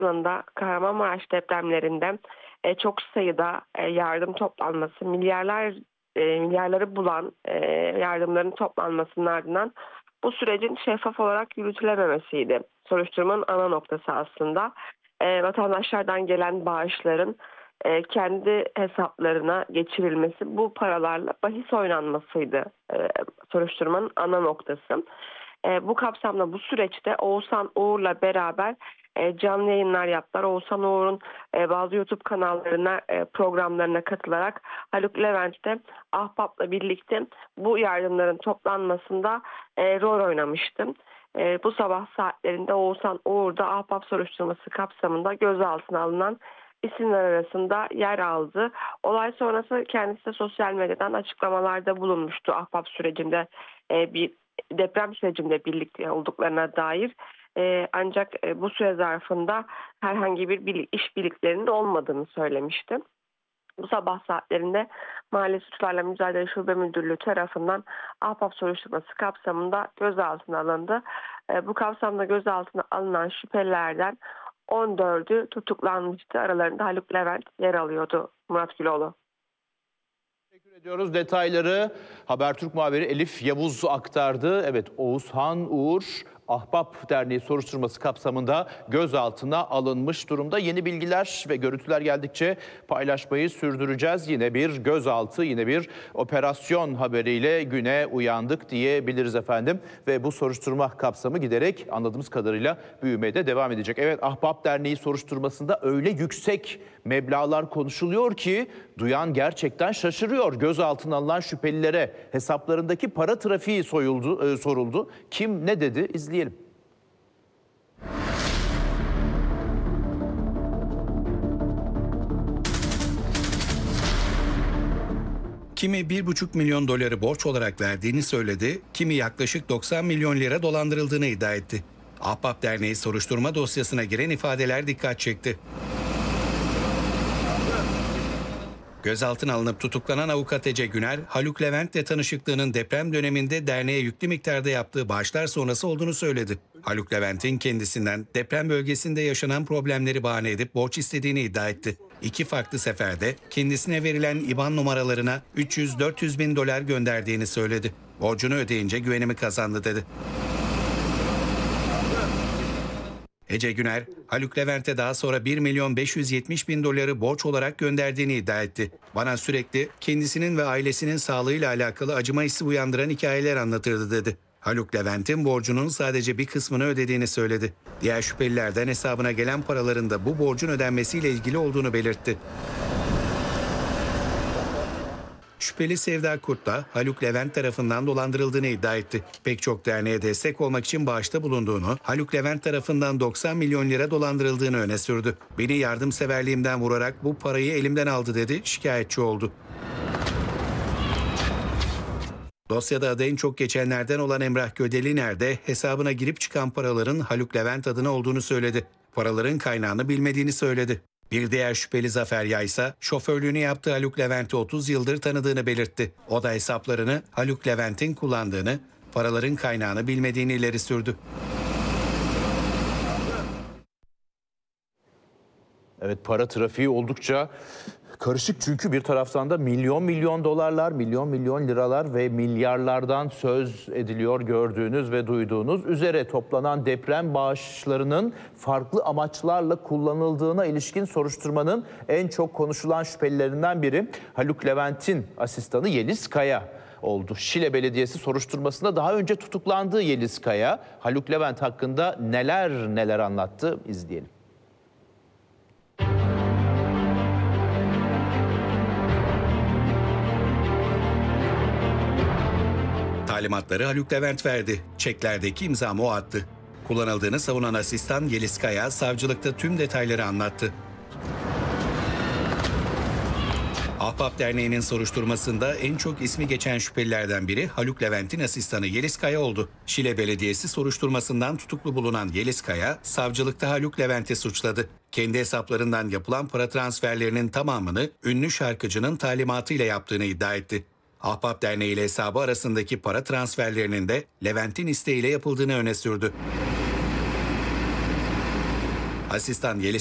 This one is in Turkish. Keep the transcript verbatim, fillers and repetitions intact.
aslında Kahramanmaraş depremlerinde e, çok sayıda e, yardım toplanması, milyarlar e, milyarları bulan e, yardımların toplanmasının ardından bu sürecin şeffaf olarak yürütülememesiydi. Soruşturmanın ana noktası aslında e, vatandaşlardan gelen bağışların e, kendi hesaplarına geçirilmesi, bu paralarla bahis oynanmasıydı e, soruşturmanın ana noktası. E, bu kapsamda bu süreçte Oğuzhan Uğur'la beraber e, canlı yayınlar yaptılar. Oğuzhan Uğur'un e, bazı YouTube kanallarına, e, programlarına katılarak Haluk Levent de Ahbap'la birlikte bu yardımların toplanmasında e, rol oynamıştı. E, bu sabah saatlerinde Oğuzhan Uğur da Ahbap soruşturması kapsamında gözaltına alınan isimler arasında yer aldı. Olay sonrası kendisi de sosyal medyadan açıklamalarda bulunmuştu. Ahbap sürecinde e, bir deprem sürecinde birlikte olduklarına dair. E, ancak e, bu süre zarfında herhangi bir birlik, iş birliklerinin olmadığını söylemişti. Bu sabah saatlerinde Mahalle Suçlarla Mücadele Şube Müdürlüğü tarafından Ahbap soruşturması kapsamında gözaltına alındı. E, bu kapsamda gözaltına alınan şüphelilerden on dördü tutuklanmıştı. Aralarında Haluk Levent yer alıyordu. Murat Güloğlu. Teşekkür ediyoruz. Detayları Habertürk muhabiri Elif Yavuz aktardı. Evet, Oğuzhan Uğur Ahbap Derneği soruşturması kapsamında gözaltına alınmış durumda. Yeni bilgiler ve görüntüler geldikçe paylaşmayı sürdüreceğiz. Yine bir gözaltı, yine bir operasyon haberiyle güne uyandık diyebiliriz efendim. Ve bu soruşturma kapsamı giderek anladığımız kadarıyla büyümeye de devam edecek. Evet, Ahbap Derneği soruşturmasında öyle yüksek meblağlar konuşuluyor ki duyan gerçekten şaşırıyor. Gözaltına alınan şüphelilere hesaplarındaki para trafiği soyuldu, e, soruldu. Kim ne dedi? İzleyelim. Kimi bir buçuk milyon doları borç olarak verdiğini söyledi, kimi yaklaşık doksan milyon lira dolandırıldığını iddia etti. Ahbap Derneği soruşturma dosyasına giren ifadeler dikkat çekti. Gözaltına alınıp tutuklanan avukat Ece Güner, Haluk Levent'le tanışıklığının deprem döneminde derneğe yüklü miktarda yaptığı bağışlar sonrası olduğunu söyledi. Haluk Levent'in kendisinden deprem bölgesinde yaşanan problemleri bahane edip borç istediğini iddia etti. İki farklı seferde kendisine verilen İBAN numaralarına üç yüz dört yüz bin dolar gönderdiğini söyledi. Borcunu ödeyince güvenimi kazandı dedi. Ece Güner, Haluk Levent'e daha sonra bir milyon beş yüz yetmiş bin doları borç olarak gönderdiğini iddia etti. Bana sürekli kendisinin ve ailesinin sağlığıyla alakalı acıma hissi uyandıran hikayeler anlatırdı dedi. Haluk Levent'in borcunun sadece bir kısmını ödediğini söyledi. Diğer şüphelilerden hesabına gelen paraların da bu borcun ödenmesiyle ilgili olduğunu belirtti. Şüpheli Sevda Kurt da Haluk Levent tarafından dolandırıldığını iddia etti. Pek çok derneğe destek olmak için bağışta bulunduğunu, Haluk Levent tarafından doksan milyon lira dolandırıldığını öne sürdü. Beni yardımseverliğimden vurarak bu parayı elimden aldı dedi, şikayetçi oldu. Dosyada adı en çok geçenlerden olan Emrah Gödeliner de hesabına girip çıkan paraların Haluk Levent adına olduğunu söyledi. Paraların kaynağını bilmediğini söyledi. Bir diğer şüpheli Zafer Yay ise şoförlüğünü yaptığı Haluk Levent'i otuz yıldır tanıdığını belirtti. O da hesaplarını Haluk Levent'in kullandığını, paraların kaynağını bilmediğini ileri sürdü. Evet, para trafiği oldukça karışık çünkü bir taraftan da milyon milyon dolarlar, milyon milyon liralar ve milyarlardan söz ediliyor gördüğünüz ve duyduğunuz üzere. Toplanan deprem bağışlarının farklı amaçlarla kullanıldığına ilişkin soruşturmanın en çok konuşulan şüphelilerinden biri Haluk Levent'in asistanı Yeliz Kaya oldu. Şile Belediyesi soruşturmasında daha önce tutuklandığı Yeliz Kaya, Haluk Levent hakkında neler neler anlattı, izleyelim. Talimatları Haluk Levent verdi. Çeklerdeki imzamı o attı. Kullanıldığını savunan asistan Yeliz Kaya savcılıkta tüm detayları anlattı. Ahbap Derneği'nin soruşturmasında en çok ismi geçen şüphelilerden biri Haluk Levent'in asistanı Yeliz Kaya oldu. Şile Belediyesi soruşturmasından tutuklu bulunan Yeliz Kaya, savcılıkta Haluk Levent'i suçladı. Kendi hesaplarından yapılan para transferlerinin tamamını ünlü şarkıcının talimatıyla yaptığını iddia etti. Ahbap Derneği ile hesabı arasındaki para transferlerinin de Levent'in isteğiyle yapıldığını öne sürdü. Asistan Yeliz